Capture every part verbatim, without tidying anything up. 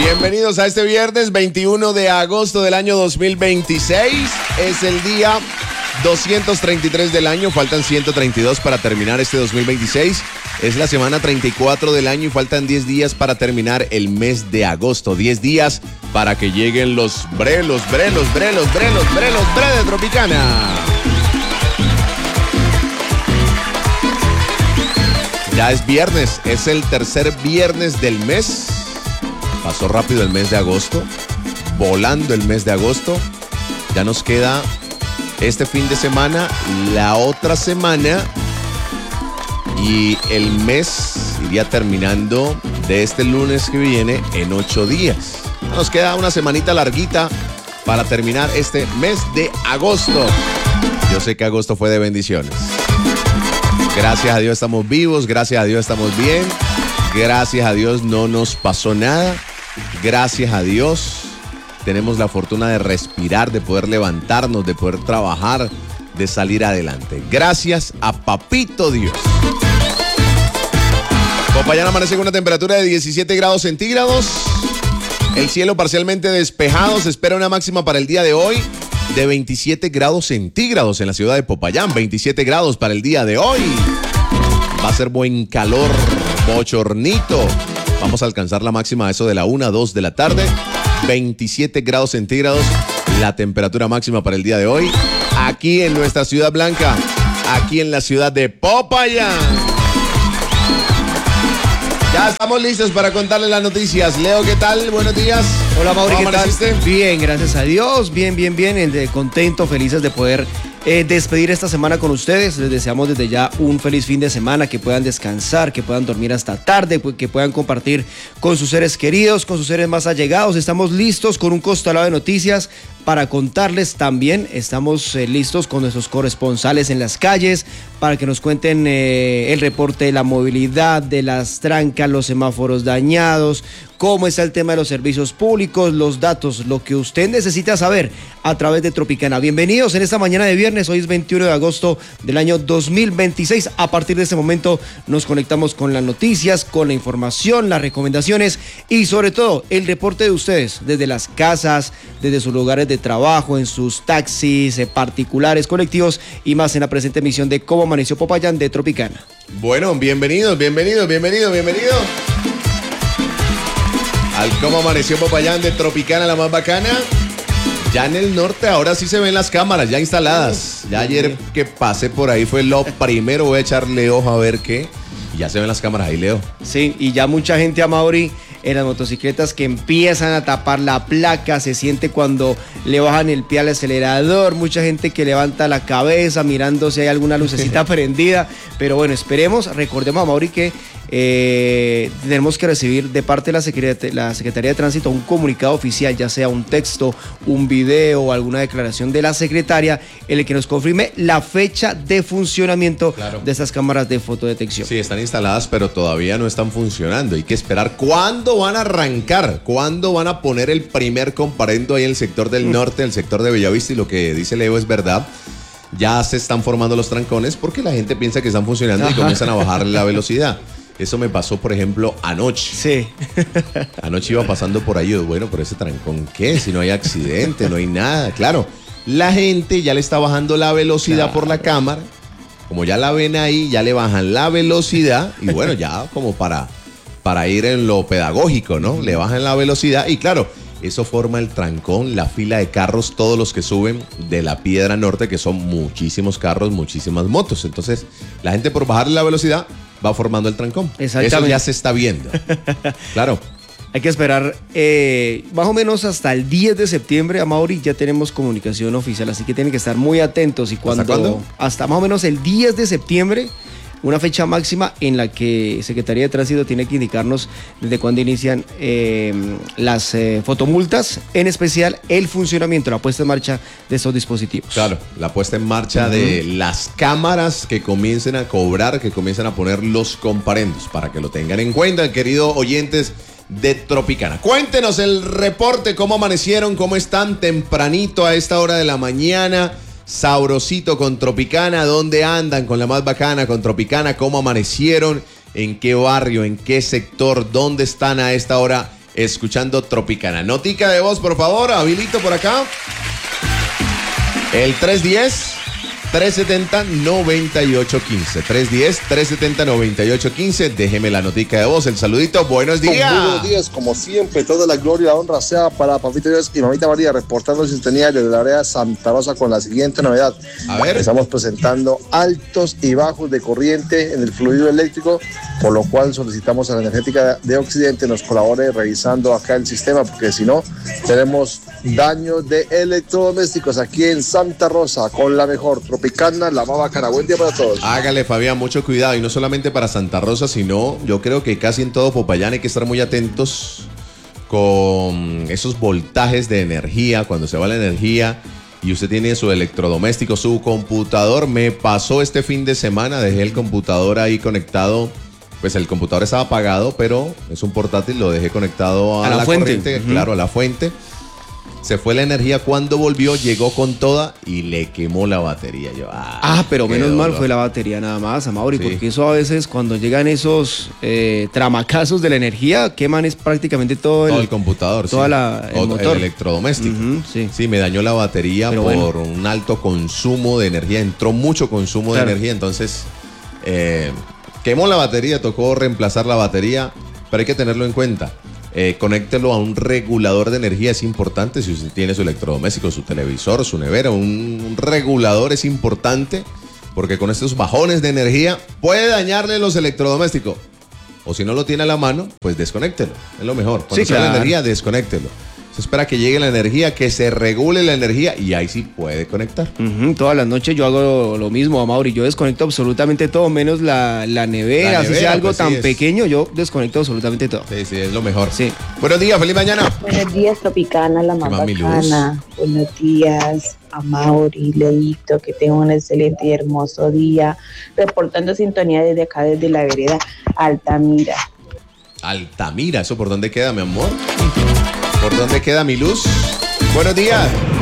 Bienvenidos a este viernes veintiuno de agosto del año dos mil veintiséis. Es el día doscientos treinta y tres del año, faltan ciento treinta y dos para terminar este dos mil veintiséis. Es la semana treinta y cuatro del año y faltan diez días para terminar el mes de agosto. diez días para que lleguen los brelos, brelos, brelos, brelos, brelos, bre de Tropicana. Ya es viernes, es el tercer viernes del mes. Pasó rápido el mes de agosto, volando el mes de agosto. Ya nos queda este fin de semana, la otra semana y el mes iría terminando de este lunes que viene en ocho días. Nos queda una semanita larguita para terminar este mes de agosto. Yo sé que agosto fue de bendiciones. Gracias a Dios estamos vivos, gracias a Dios estamos bien, gracias a Dios no nos pasó nada, gracias a Dios tenemos la fortuna de respirar, de poder levantarnos, de poder trabajar, de salir adelante. Gracias a Papito Dios. Popayán amanece con una temperatura de diecisiete grados centígrados. El cielo parcialmente despejado. Se espera una máxima para el día de hoy de veintisiete grados centígrados en la ciudad de Popayán. veintisiete grados para el día de hoy. Va a ser buen calor, bochornito. Vamos a alcanzar la máxima a eso de la una, dos de la tarde. veintisiete grados centígrados, la temperatura máxima para el día de hoy. Aquí en nuestra ciudad blanca, aquí en la ciudad de Popayán. Ya estamos listos para contarles las noticias. Leo, ¿qué tal? Buenos días. Hola, Mauri, ¿qué tal? Bien, gracias a Dios. Bien, bien, bien. Contento, felices de poder eh, despedir esta semana con ustedes. Les deseamos desde ya un feliz fin de semana, que puedan descansar, que puedan dormir hasta tarde, que puedan compartir con sus seres queridos, con sus seres más allegados. Estamos listos con un costalado de noticias para contarles también. Estamos eh, listos con nuestros corresponsales en las calles para que nos cuenten eh, el reporte de la movilidad, de las trancas, los semáforos dañados, cómo está el tema de los servicios públicos, los datos, lo que usted necesita saber a través de Tropicana. Bienvenidos en esta mañana de viernes, hoy es veintiuno de agosto del año dos mil veintiséis. A partir de este momento nos conectamos con las noticias, con la información, las recomendaciones y sobre todo el reporte de ustedes desde las casas, desde sus lugares de trabajo, en sus taxis, particulares, colectivos y más en la presente emisión de Cómo Amaneció Popayán de Tropicana. Bueno, bienvenidos, bienvenidos, bienvenidos, bienvenidos al Cómo Amaneció Popayán de Tropicana, la más bacana. Ya en el norte ahora sí se ven las cámaras ya instaladas. Ya ayer que pasé por ahí fue lo primero. Voy a echarle ojo a ver qué. Y ya se ven las cámaras ahí, Leo. Sí, y ya mucha gente, a Mauri, en las motocicletas que empiezan a tapar la placa. Se siente cuando le bajan el pie al acelerador. Mucha gente que levanta la cabeza mirando si hay alguna lucecita prendida. Pero bueno, esperemos. Recordemos, a Mauri, que eh, tenemos que recibir de parte de la Secretaría, la Secretaría de Tránsito un comunicado oficial, ya sea un texto, un video o alguna declaración de la secretaria, en el que nos confirme la fecha de funcionamiento, claro, de estas cámaras de fotodetección. Sí, están instaladas, pero todavía no están funcionando. Hay que esperar cuándo van a arrancar, cuándo van a poner el primer comparendo ahí en el sector del norte, el sector de Bellavista. Y lo que dice Leo es verdad. Ya se están formando los trancones porque la gente piensa que están funcionando. Ajá. Y comienzan a bajar la velocidad. Eso me pasó, por ejemplo, anoche. Sí. Anoche iba pasando por ahí. Bueno, pero ese trancón, ¿qué? Si no hay accidente, no hay nada. Claro, la gente ya le está bajando la velocidad, claro, por la cámara. Como ya la ven ahí, ya le bajan la velocidad. Y bueno, ya como para, para ir en lo pedagógico, ¿no? Le bajan la velocidad y claro, eso forma el trancón, la fila de carros, todos los que suben de la Piedra Norte, que son muchísimos carros, muchísimas motos. Entonces, la gente por bajarle la velocidad va formando el trancón. Exactamente. Eso ya se está viendo. Claro. Hay que esperar eh, más o menos hasta el diez de septiembre, a Mauri, ya tenemos comunicación oficial, así que tienen que estar muy atentos. Y cuando, ¿hasta cuándo? Hasta más o menos el diez de septiembre, una fecha máxima en la que Secretaría de Tránsito tiene que indicarnos desde cuándo inician eh, las eh, fotomultas, en especial el funcionamiento, la puesta en marcha de estos dispositivos. Claro, la puesta en marcha uh-huh. de las cámaras que comiencen a cobrar, que comiencen a poner los comparendos, para que lo tengan en cuenta, queridos oyentes de Tropicana. Cuéntenos el reporte, cómo amanecieron, cómo están tempranito a esta hora de la mañana. Sabrosito con Tropicana, ¿dónde andan con la más bacana con Tropicana? ¿Cómo amanecieron? ¿En qué barrio? ¿En qué sector? ¿Dónde están a esta hora escuchando Tropicana. Notica de voz, por favor, habilito por acá. El tres uno cero, tres siete cero, nueve ocho uno cinco. tres uno cero, tres siete cero, nueve ocho uno cinco. Déjeme la notica de voz, el saludito. Buenos días. Buenos días, como siempre, toda la gloria y la honra sea para Papito Dios y Mamita María, reportando sintonía desde la área Santa Rosa con la siguiente novedad. A ver. Estamos presentando altos y bajos de corriente en el fluido eléctrico, por lo cual solicitamos a la Energética de Occidente nos colabore revisando acá el sistema, porque si no, tenemos daños de electrodomésticos aquí en Santa Rosa con la mejor Tropicana, la más bacana. Buen día para todos. Hágale, Fabián, mucho cuidado, y no solamente para Santa Rosa, sino yo creo que casi en todo Popayán hay que estar muy atentos con esos voltajes de energía, cuando se va la energía y usted tiene su electrodoméstico, su computador. Me pasó este fin de semana, dejé el computador ahí conectado, pues el computador estaba apagado, pero es un portátil, lo dejé conectado a, a la, la fuente. corriente, Uh-huh. claro, a la fuente. Se fue la energía, cuando volvió llegó con toda y le quemó la batería. Yo, ah, Ah, pero qué menos dolor. mal fue la batería nada más, Amaury, Sí. porque eso a veces cuando llegan esos eh, tramacazos de la energía, queman es prácticamente todo el, Todo el computador, toda sí. la- el O- motor. electrodoméstico. Ujú, sí. Sí, me dañó la batería Pero por bueno. un alto consumo de energía. Entró mucho consumo Claro. de energía, entonces eh, quemó la batería, tocó reemplazar la batería, pero hay que tenerlo en cuenta. Eh, conéctelo a un regulador de energía, es importante. Si usted tiene su electrodoméstico, su televisor, su nevera, un, un regulador es importante, porque con estos bajones de energía puede dañarle los electrodomésticos. O si no lo tiene a la mano, pues desconéctelo. Es lo mejor. Cuando Sí, sale la claro. energía, desconéctelo. Se espera que llegue la energía, que se regule la energía y ahí sí puede conectar. Ujú, todas las noches yo hago lo, lo mismo, Amaury. Yo desconecto absolutamente todo, menos la, la nevera. La Si nevera, sea algo pues, sí, tan es. pequeño, yo desconecto absolutamente todo. Sí, sí, es lo mejor. Sí. Buenos días, feliz mañana. Buenos días, Tropicana, la más mami bacana. Buenos días, Amaury, Leito, que tengan un excelente y hermoso día. Reportando sintonía desde acá, desde la vereda Altamira. Altamira, ¿eso por dónde queda, mi amor? ¿Por dónde queda mi luz? Buenos días.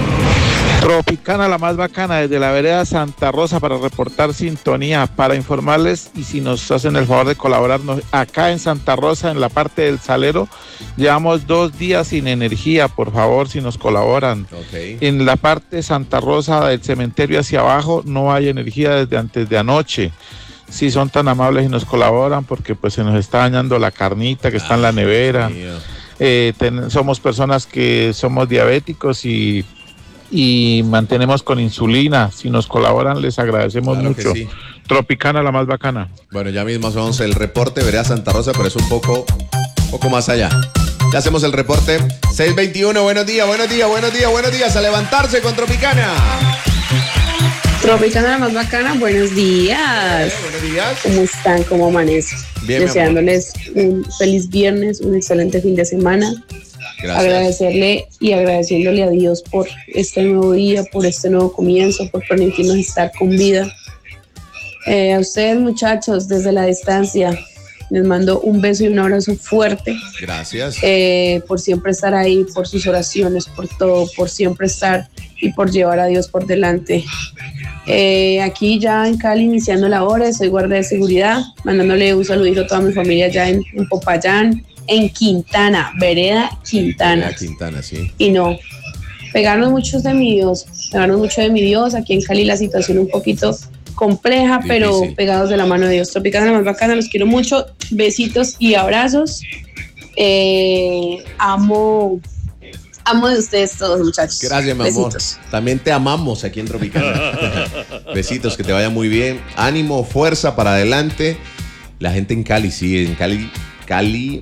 Tropicana, la más bacana, desde la vereda Santa Rosa para reportar sintonía, para informarles y si nos hacen el favor de colaborarnos acá en Santa Rosa, en la parte del Salero, llevamos dos días sin energía, por favor, si nos colaboran. Ok. En la parte de Santa Rosa del cementerio hacia abajo no hay energía desde antes de anoche. Si son tan amables y nos colaboran, porque pues se nos está dañando la carnita que está en la nevera. Mío. Eh, ten- somos personas que somos diabéticos y, y mantenemos con insulina. Si nos colaboran, les agradecemos Claro que mucho. sí. Tropicana, la más bacana. Bueno, ya mismo hacemos el reporte, veré a Santa Rosa, pero es un poco, poco más allá. Ya hacemos el reporte. seis veintiuno, buenos días, buenos días, buenos días, buenos días. A levantarse con Tropicana. Tropicana, la más bacana, buenos días. Eh, buenos días. ¿Cómo están? ¿Cómo amanecen? Bien, mi Deseándoles un feliz viernes, un excelente fin de semana. Gracias. Agradecerle y agradeciéndole a Dios por este nuevo día, por este nuevo comienzo, por permitirnos estar con vida. Eh, a ustedes, muchachos, desde la distancia, les mando un beso y un abrazo fuerte. Gracias. eh, por siempre estar ahí, por sus oraciones, por todo, por siempre estar y por llevar a Dios por delante. Eh, aquí ya en Cali iniciando labores, soy guardia de seguridad, mandándole un saludito a toda mi familia ya en, en Popayán, en Quintana, Vereda Quintana. Vereda Quintana, sí. Y no, pegarnos muchos de mi Dios, pegarnos mucho de mi Dios. Aquí en Cali la situación un poquito compleja, Difícil. pero pegados de la mano de Dios. Tropicana, la más bacana, los quiero mucho. Besitos y abrazos. Eh, amo, amo de ustedes todos, muchachos. Gracias, mi amor. Besitos. También te amamos aquí en Tropicana. Besitos, que te vaya muy bien. Ánimo, fuerza para adelante. La gente en Cali, sí, en Cali, Cali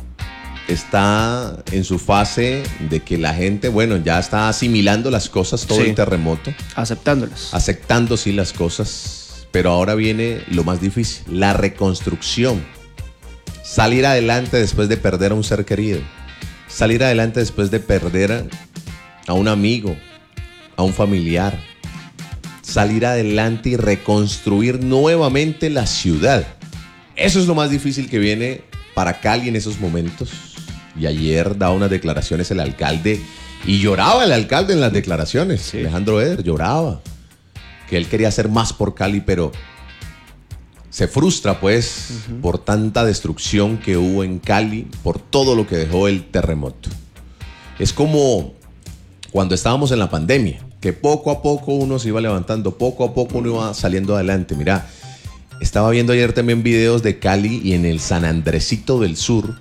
está en su fase de que la gente, bueno, ya está asimilando las cosas, todo Sí. el terremoto, Aceptándolas. aceptando sí las cosas, pero ahora viene lo más difícil, la reconstrucción. Salir adelante después de perder a un ser querido. Salir adelante después de perder a, a un amigo, a un familiar. Salir adelante y reconstruir nuevamente la ciudad. Eso es lo más difícil que viene para Cali en esos momentos. Y ayer daba unas declaraciones el alcalde y lloraba el alcalde en las declaraciones. Sí. Alejandro Eder lloraba. Que él quería hacer más por Cali, pero se frustra pues uh-huh. por tanta destrucción que hubo en Cali, por todo lo que dejó el terremoto. Es como cuando estábamos en la pandemia, que poco a poco uno se iba levantando, poco a poco uno iba saliendo adelante. Mira, estaba viendo ayer también videos de Cali y en el San Andresito del Sur,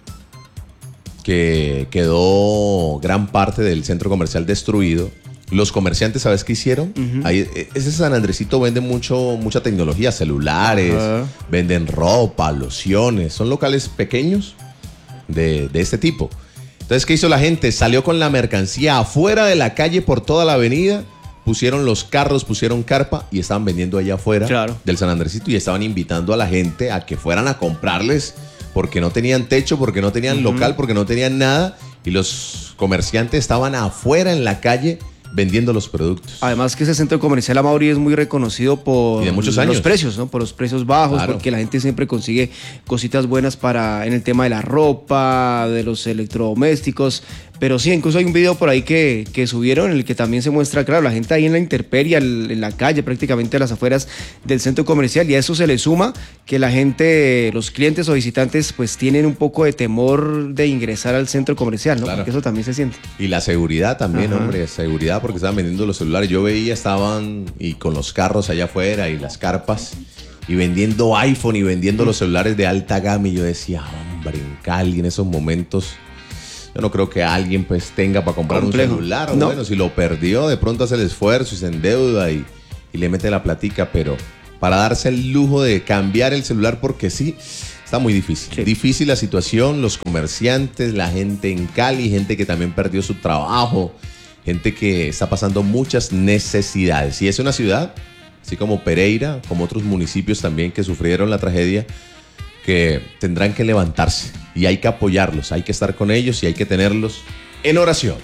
que quedó gran parte del centro comercial destruido. Los comerciantes, ¿sabes qué hicieron? Uh-huh. Ahí, ese San Andresito vende mucho, mucha tecnología, celulares, uh-huh. venden ropa, lociones. Son locales pequeños de, de este tipo. Entonces, ¿qué hizo la gente? Salió con la mercancía afuera de la calle por toda la avenida, pusieron los carros, pusieron carpa y estaban vendiendo allá afuera claro. del San Andresito y estaban invitando a la gente a que fueran a comprarles porque no tenían techo, porque no tenían uh-huh. local, porque no tenían nada y los comerciantes estaban afuera en la calle vendiendo los productos. Además que ese centro comercial Amaury es muy reconocido por y de muchos años. los precios, ¿no? Por los precios bajos, claro. porque la gente siempre consigue cositas buenas para en el tema de la ropa, de los electrodomésticos. Pero sí, incluso hay un video por ahí que, que subieron en el que también se muestra, claro, la gente ahí en la intemperie, en la calle, prácticamente a las afueras del centro comercial, y a eso se le suma que la gente, los clientes o visitantes, pues tienen un poco de temor de ingresar al centro comercial, ¿no? Claro. Porque eso también se siente. Y la seguridad también, Ajá. hombre, seguridad porque estaban vendiendo los celulares. Yo veía, estaban y con los carros allá afuera y las carpas y vendiendo iPhone y vendiendo los celulares de alta gama, y yo decía, hombre, en Cali en esos momentos... Yo no creo que alguien pues tenga para comprar Complejo. un celular. No. Bueno, si lo perdió, de pronto hace el esfuerzo y se endeuda y, y le mete la platica, pero para darse el lujo de cambiar el celular porque sí, está muy difícil. Sí. Difícil la situación, los comerciantes, la gente en Cali, gente que también perdió su trabajo, gente que está pasando muchas necesidades. Y es una ciudad, así como Pereira, como otros municipios también que sufrieron la tragedia, que tendrán que levantarse y hay que apoyarlos, hay que estar con ellos y hay que tenerlos en oración.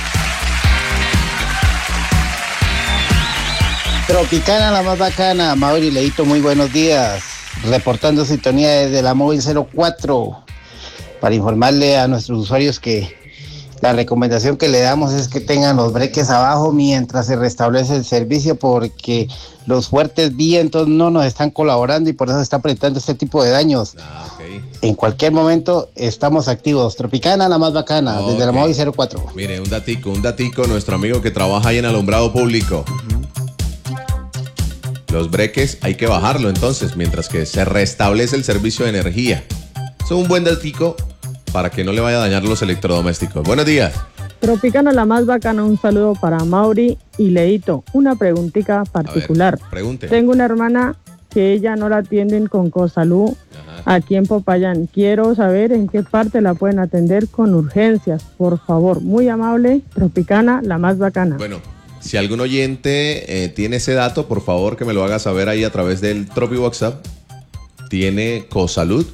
Tropicana, la más bacana, Mauri Leito, muy buenos días. Reportando sintonía desde la móvil cero cuatro para informarle a nuestros usuarios que la recomendación que le damos es que tengan los breques abajo mientras se restablece el servicio, porque los fuertes vientos no nos están colaborando y por eso se está presentando este tipo de daños. Ah, okay. En cualquier momento estamos activos. Tropicana, la más bacana, okay. desde la móvil cero cuatro. Mire, un datico, un datico, nuestro amigo que trabaja ahí en alumbrado público. Uh-huh. Los breques hay que bajarlo entonces, mientras que se restablece el servicio de energía. Eso es un buen datico para que no le vaya a dañar los electrodomésticos. Buenos días. Tropicana, la más bacana, un saludo para Mauri y Leito. Una preguntita particular. A ver, pregunte. Tengo una hermana que ella no la atienden con Cosalud aquí en Popayán. Quiero saber en qué parte la pueden atender con urgencias, por favor. Muy amable, Tropicana, la más bacana. Bueno, si algún oyente eh, tiene ese dato, por favor que me lo haga saber ahí a través del Tropi WhatsApp. Tiene Cosalud.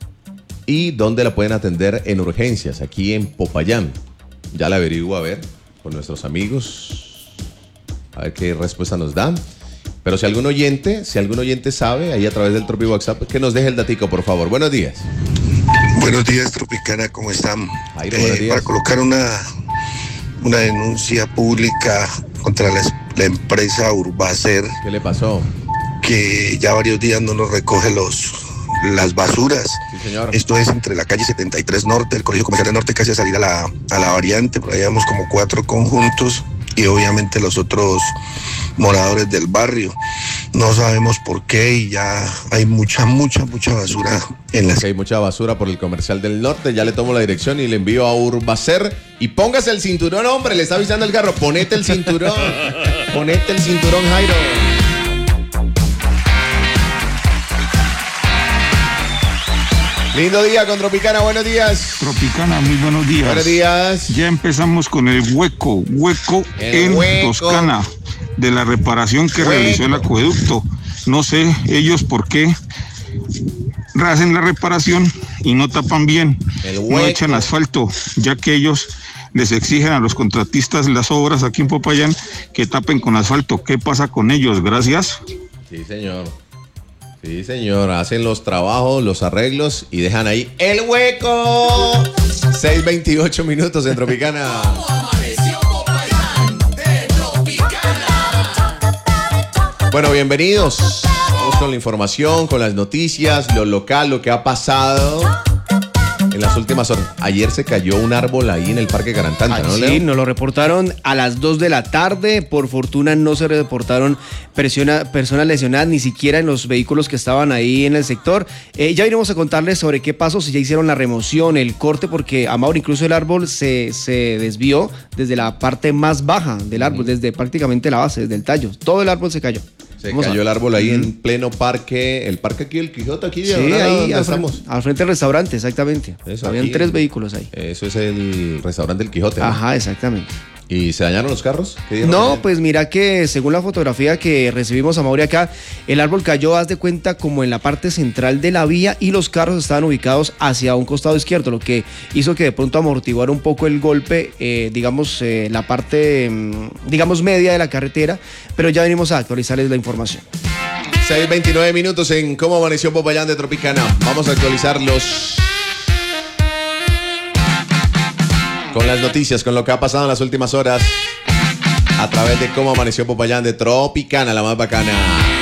¿Y dónde la pueden atender en urgencias? Aquí en Popayán. Ya la averiguo a ver con nuestros amigos. A ver qué respuesta nos dan. Pero si algún oyente, si algún oyente sabe, ahí a través del Tropi WhatsApp, que nos deje el datico, por favor. Buenos días. Buenos días, Tropicana, ¿cómo están? Jairo, buenos días. Eh, para colocar una, una denuncia pública contra la, la empresa Urbacer. ¿Qué le pasó? Que ya varios días no nos recoge los... las basuras. Sí, señor. Esto es entre la calle setenta y tres Norte, el Colegio Comercial del Norte, casi a salir a la, a la variante. Por ahí vemos como cuatro conjuntos y obviamente los otros moradores del barrio. No sabemos por qué y ya hay mucha, mucha, mucha basura en las... Hay mucha basura por el Comercial del Norte. Ya le tomo la dirección y le envío a Urbacer. Y póngase el cinturón, hombre, le está avisando el carro. Ponete el cinturón. Ponete el cinturón, Jairo. Lindo día con Tropicana, buenos días. Tropicana, muy buenos días. Buenos días. Ya empezamos con el hueco, hueco el en hueco. Toscana, de la reparación que hueco. realizó el acueducto. No sé ellos por qué hacen la reparación y no tapan bien, no echan asfalto, ya que ellos les exigen a los contratistas las obras aquí en Popayán que tapen con asfalto. ¿Qué pasa con ellos? Gracias. Sí, señor. Sí, señor, hacen los trabajos, los arreglos y dejan ahí el hueco. seis veintiocho minutos en Tropicana. Bueno, bienvenidos. Vamos con la información, con las noticias, lo local, lo que ha pasado en las últimas horas. Ayer se cayó un árbol ahí en el Parque Garantanta, ¿no, Leo? Sí, nos lo reportaron a las dos de la tarde. Por fortuna no se reportaron persona, personas lesionadas, ni siquiera en los vehículos que estaban ahí en el sector. Eh, ya iremos a contarles sobre qué pasó, si ya hicieron la remoción, el corte, porque, Amaury, incluso el árbol se, se desvió desde la parte más baja del árbol, uh-huh. desde prácticamente la base, desde el tallo. Todo el árbol se cayó. Se Vamos cayó a... el árbol ahí uh-huh. en pleno parque, el parque aquí, el Quijote, aquí. Sí, ahí al frente, al frente del restaurante, exactamente. Eso, Habían aquí, tres vehículos ahí. Eso es el restaurante El Quijote, ¿no? Ajá, exactamente. ¿Y se dañaron los carros? No, pues mira que según la fotografía que recibimos, Amaury, acá, el árbol cayó, haz de cuenta, como en la parte central de la vía y los carros estaban ubicados hacia un costado izquierdo, lo que hizo que de pronto amortiguara un poco el golpe, eh, digamos, eh, la parte, digamos, media de la carretera, pero ya venimos a actualizarles la información. seis veintinueve minutos en Cómo Amaneció Popayán de Tropicana. Vamos a actualizar los... con las noticias, con lo que ha pasado en las últimas horas a través de Cómo Amaneció Popayán de Tropicana, la más bacana.